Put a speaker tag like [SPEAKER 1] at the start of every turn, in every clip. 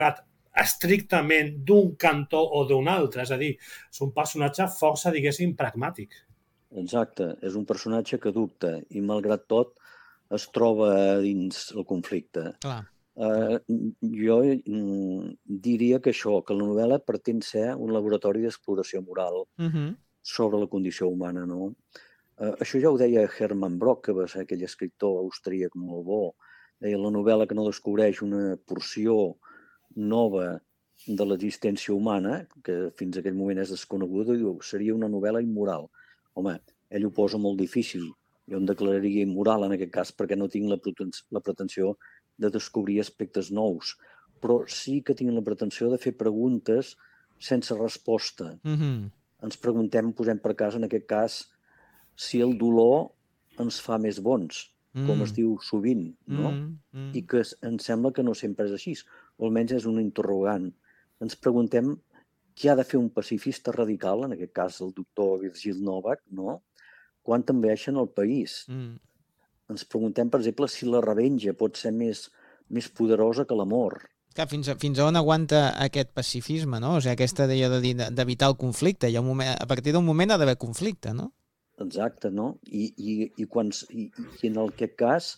[SPEAKER 1] estrictament d'un cantó o d'un altre, és a dir, és un personatge força, diguéssim, pragmàtic.
[SPEAKER 2] Exacte, és un personatge que dubta i, malgrat tot, es troba dins el conflicte.
[SPEAKER 3] Clar.
[SPEAKER 2] Jo diria que això, que la novel·la pretén ser un laboratori d'exploració moral sobre la condició humana, no? Això ja ho deia Hermann Brock, que va ser aquell escriptor austríac molt bo. Deia, la novel·la que no descobreix una porció nova de l'existència humana, que fins a aquell moment és desconeguda, diu, seria una novel·la immoral. Home, ell ho posa molt difícil. Jo em declararia immoral en aquest cas perquè no tinc la pretensió de descobrir aspectes nous, però sí que tinc la pretensió de fer preguntes sense resposta. Ens preguntem, posem per cas, en aquest cas, si el dolor ens fa més bons, com es diu sovint, no? I que ens sembla que no sempre és així, o almenys és un interrogant. Ens preguntem què ha de fer un pacifista radical, en aquest cas el doctor Virgil Novak, no? Quan t'envaeixen el país. Ens preguntem, per exemple, si la revenja pot ser més poderosa que l'amor.
[SPEAKER 3] Clar, fins a on aguanta aquest pacifisme, no? O sigui, aquesta idea d'evitar el conflicte. A partir d'un moment ha d'haver conflicte, no?
[SPEAKER 2] Exacte, no? I en aquest cas,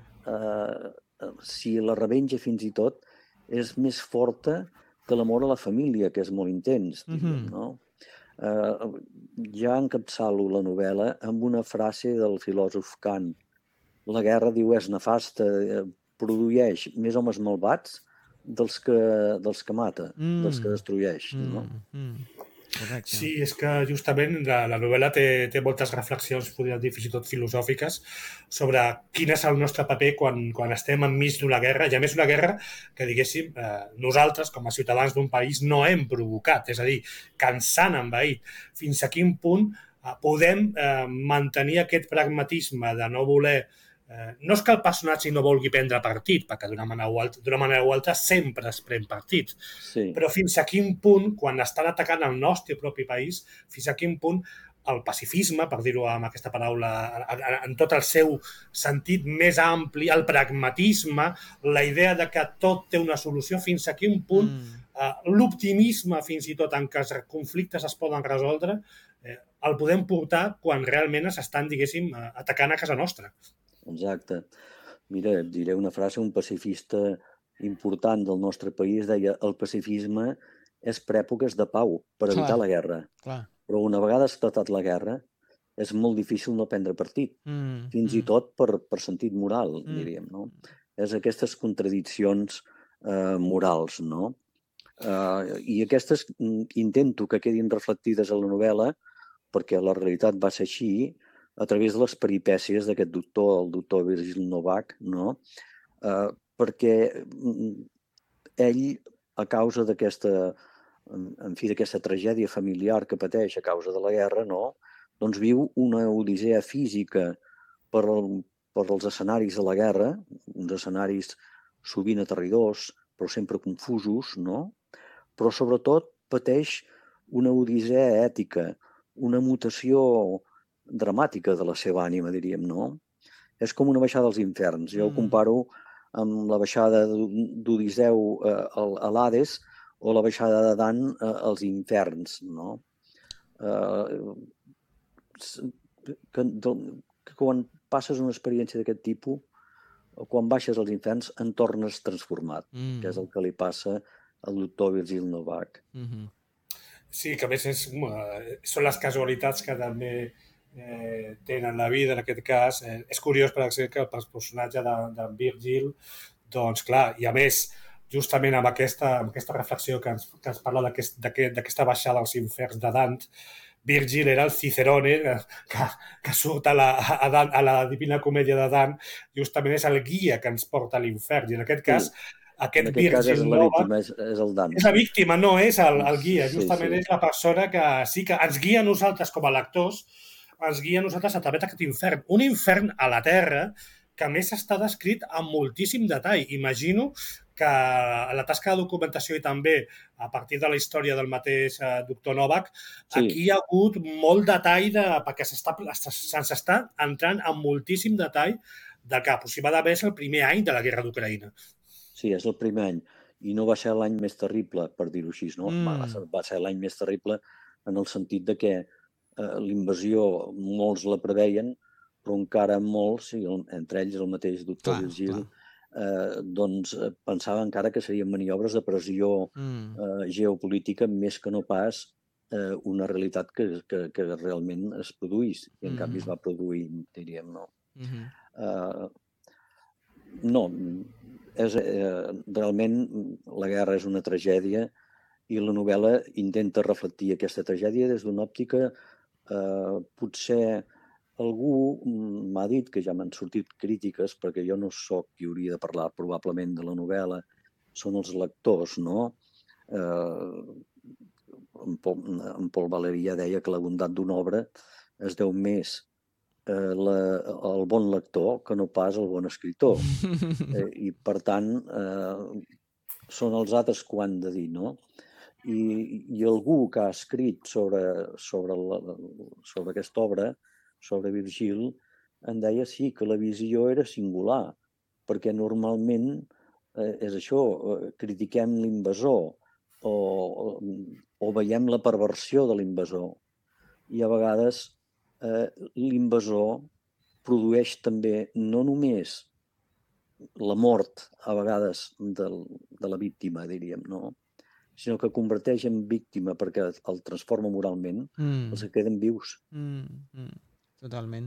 [SPEAKER 2] si la revenja fins i tot és més forta que l'amor a la família, que és molt intens, diríem, no? Ja encapçalo la novel·la amb una frase del filòsof Kant. La guerra, diu, és nefasta, produeix més homes malvats dels que mata, dels que destrueix, no?
[SPEAKER 3] Correcte.
[SPEAKER 1] Sí, és que justament la novel·la té moltes reflexions, podríem dir, fins i tot filosòfiques, sobre quin és el nostre paper quan estem enmig d'una guerra, i a més una guerra que, diguéssim, nosaltres, com a ciutadans d'un país, no hem provocat, és a dir, que ens han envaït. Fins a quin punt podem mantenir aquest pragmatisme de no voler... No és que el personatge no vulgui prendre partit, perquè d'una manera o altra sempre es pren partit, però fins a quin punt, quan estan atacant el nostre propi país, fins a quin punt el pacifisme, per dir-ho amb aquesta paraula, en tot el seu sentit més ampli, el pragmatisme, la idea de que tot té una solució, fins a quin punt l'optimisme, fins i tot en què els conflictes es poden resoldre, el podem portar quan realment s'estan, diguéssim, atacant a casa nostra.
[SPEAKER 2] Exacte. Mira, et diré una frase, un pacifista important del nostre país deia el pacifisme és per èpoques de pau, per evitar la guerra. Però una vegada esclatat la guerra és molt difícil no prendre partit, fins i tot per sentit moral, diríem, no? És aquestes contradiccions morals, no? I aquestes intento que quedin reflectides a la novel·la perquè la realitat va ser així, a través de les peripècies d'aquest doctor, el doctor Virgil Novak, no? Perquè ell, a causa d'aquesta tragèdia familiar que pateix a causa de la guerra, no? Doncs viu una odissea física per als escenaris de la guerra, uns escenaris sovint aterridors, però sempre confusos, no? Però sobretot pateix una odissea ètica, una mutació dramàtica de la seva ànima, diríem, no? És com una baixada als inferns. Jo ho comparo amb la baixada d'Odisseu a l'Hades o la baixada de Dan als inferns, no? Que quan passes una experiència d'aquest tipus, o quan baixes als inferns, en tornes transformat, que és el que li passa al doctor Virgil Novak.
[SPEAKER 1] Sí, que a més són les casualitats que també tenen la vida, en aquest cas. És curiós, per exemple, que el personatge de Virgil, doncs clar, i a més, justament amb aquesta reflexió que ens parla d'aquesta baixada als inferns de Dant, Virgil era el Cicerone que surt a la Divina Comèdia de Dant, justament és el guia que ens porta a l'infern, i en aquest cas aquest Virgil Novak
[SPEAKER 2] és el Dan.
[SPEAKER 1] És la víctima, no és el guia, justament és la persona que sí que ens guia a nosaltres com a lectors, ens guia a nosaltres a través d'aquest infern. Un infern a la Terra que a més està descrit amb moltíssim detall. Imagino que a la tasca de documentació i també a partir de la història del mateix doctor Novak, aquí hi ha hagut molt detall perquè se'ns està entrant amb moltíssim detall del que aproximadament és el primer any de la guerra d'Ucraïna.
[SPEAKER 2] Sí, és el primer any. i no va ser l'any més terrible, per dir-ho així, no? Va ser l'any més terrible en el sentit de que l'invasió molts la preveien, però encara molts, entre ells el mateix doctor Virgil, doncs pensava encara que serien maniobres de pressió geopolítica més que no pas una realitat que realment es produís, i en canvi es va produir, diríem, no? No, realment la guerra és una tragèdia i la novel·la intenta reflectir aquesta tragèdia des d'una òptica. Potser algú m'ha dit, que ja m'han sortit crítiques, perquè jo no sóc qui hauria de parlar probablement de la novel·la, són els lectors, no? En Paul Valeria deia que la bondat d'una obra es deu més el bon lector que no pas el bon escriptor. I, per tant, són els altres que ho han de dir, no? I algú que ha escrit sobre aquesta obra, sobre Virgil, em deia sí, que la visió era singular, perquè normalment és això, critiquem l'invasor o veiem la perversió de l'invasor. I a vegades l'invasor produeix també no només la mort, a vegades, de la víctima, diríem, no? Sinó que converteix en víctima perquè el transforma moralment, els que queden vius.
[SPEAKER 3] Totalment.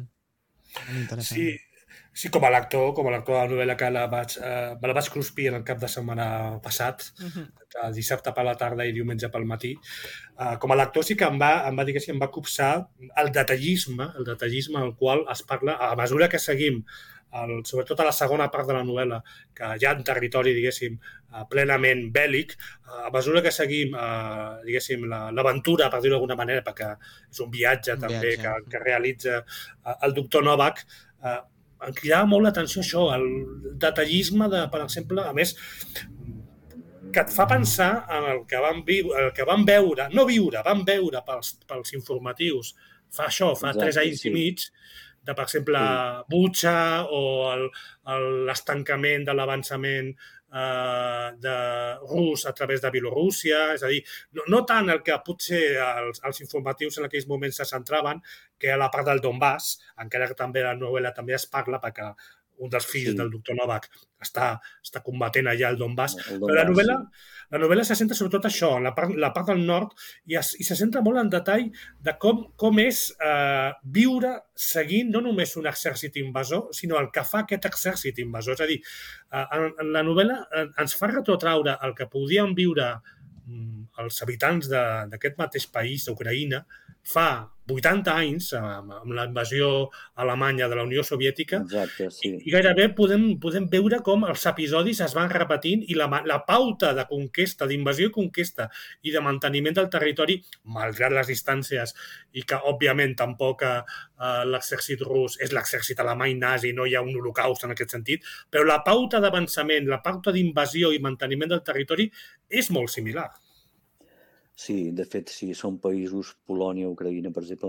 [SPEAKER 1] Sí, com a lector de la novel·la que me la vaig cruspir en el cap de setmana passat, dissabte per la tarda i diumenge pel matí. Com a lector sí que em va copsar el detallisme al qual es parla a mesura que seguim, sobretot a la segona part de la novel·la, que hi ha un territori, diguéssim, plenament bèl·lic, a mesura que seguim, diguéssim, l'aventura, per dir-ho d'alguna manera, perquè és un viatge també que realitza el doctor Novak, em cridava molt l'atenció això, el detallisme de, per exemple, a més, que et fa pensar en el que vam veure, no viure, vam veure pels informatius fa 3 anys i mig, de, per exemple, Bucha o l'estancament de l'avançament rus a través de Bielorússia, és a dir, no tant el que potser els informatius en aquells moments se centraven, que a la part del Donbass, encara que també la novel·la també es parla, perquè un dels fills del doctor Novak està combatent allà al Donbass, però la novel·la se centra sobretot això, en la part del nord, i se centra molt en detall de com és viure seguint no només un exèrcit invasor, sinó el que fa aquest exèrcit invasor. És a dir, en la novel·la ens fa retrotraure el que podien viure els habitants d'aquest mateix país, d'Ucraïna, fa 80 anys, amb la invasió alemanya de la Unió Soviètica.
[SPEAKER 2] Exacte, sí.
[SPEAKER 1] I gairebé podem veure com els episodis es van repetint i la pauta de conquesta, d'invasió i conquesta i de manteniment del territori, malgrat les distàncies, i que, òbviament, tampoc l'exèrcit rus és l'exèrcit alemany nazi, no hi ha un holocaust en aquest sentit, però la pauta d'avançament, la pauta d'invasió i manteniment del territori és molt similar.
[SPEAKER 2] Sí, de fet, sí, són països, Polònia, Ucraïna, per exemple,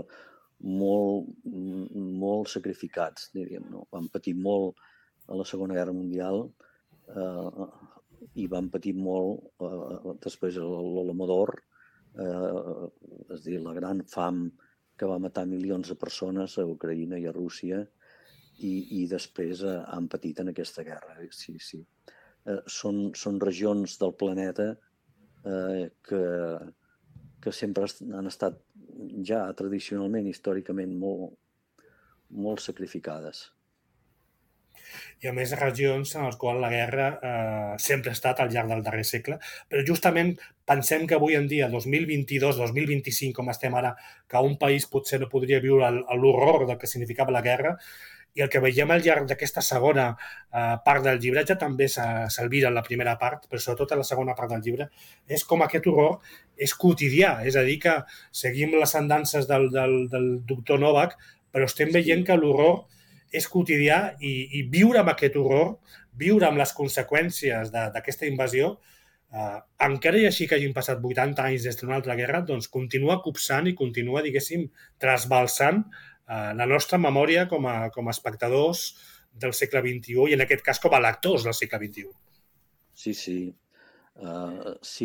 [SPEAKER 2] molt sacrificats, diríem, no? Van patir molt a la Segona Guerra Mundial i van patir molt després a l'Holodomor, és a dir, la gran fam que va matar milions de persones a Ucraïna i a Rússia i després han patit en aquesta guerra. Sí, sí. Són regions del planeta que sempre han estat ja tradicionalment, històricament, molt sacrificades.
[SPEAKER 1] I a més regions en les quals la guerra sempre ha estat al llarg del darrer segle, però justament pensem que avui en dia, 2022, 2025, com estem ara, que un país potser no podria viure l'horror del que significava la guerra, i el que veiem al llarg d'aquesta segona part del llibretge també s'alvira en la primera part, però sobretot en la segona part del llibre, és com aquest horror és quotidià, és a dir, que seguim les andances del doctor Novak, però estem veient que l'horror és quotidià i viure amb aquest horror, viure amb les conseqüències d'aquesta invasió, encara i així que hagin passat 80 anys des d'una altra guerra, doncs continua copsant i continua, diguéssim, trasbalsant la nostra memòria com a espectadors del segle XXI i en aquest cas com a lectors del segle XXI.
[SPEAKER 2] Sí, sí. Sí